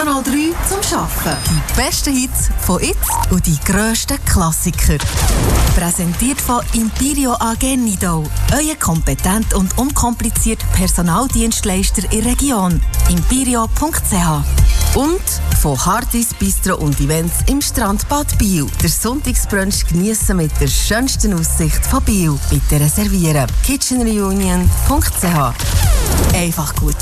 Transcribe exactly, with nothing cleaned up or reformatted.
Kanal drei zum Arbeiten. Die besten Hits von jetzt und die grössten Klassiker. Präsentiert von Impirio A G Nidau. Euer kompetent und unkompliziert Personaldienstleister in der Region. impirio punkt c h. Und von Hardys Bistro und Events im Strandbad Biel. Der Sonntagsbrunch geniessen mit der schönsten Aussicht von Biel. Bitte reservieren. kitchen reunion punkt c h. Einfach gut.